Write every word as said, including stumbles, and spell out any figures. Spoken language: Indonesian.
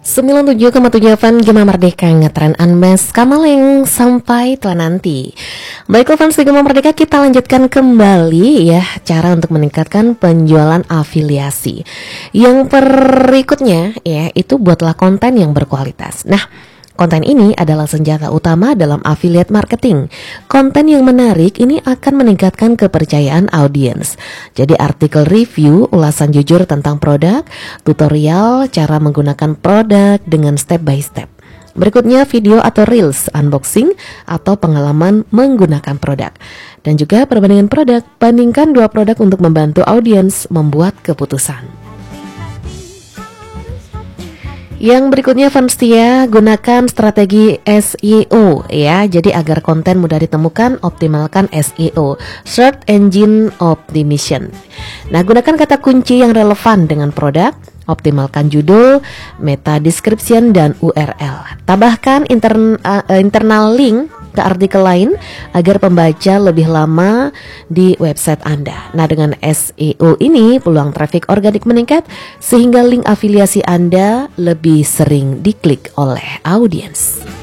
sembilan puluh tujuh koma tujuh F M Gema Merdeka ngetren Unmesh Kamaleng sampai tua nanti. Baiklah fans di Gema Merdeka, kita lanjutkan kembali ya cara untuk meningkatkan penjualan afiliasi. Yang berikutnya ya itu buatlah konten yang berkualitas. Nah, konten ini adalah senjata utama dalam affiliate marketing. Konten yang menarik ini akan meningkatkan kepercayaan audiens. Jadi artikel review, ulasan jujur tentang produk, tutorial cara menggunakan produk dengan step by step. Berikutnya video atau reels, unboxing atau pengalaman menggunakan produk. Dan juga perbandingan produk, bandingkan dua produk untuk membantu audiens membuat keputusan. Yang berikutnya fans setia, gunakan strategi S E O ya. Jadi agar konten mudah ditemukan, optimalkan S E O, Search Engine Optimization. Nah, gunakan kata kunci yang relevan dengan produk, optimalkan judul, meta description dan U R L. Tambahkan intern, uh, internal link ke artikel lain agar pembaca lebih lama di website Anda. Nah, dengan S E O ini peluang traffic organik meningkat sehingga link afiliasi Anda lebih sering diklik oleh audiens.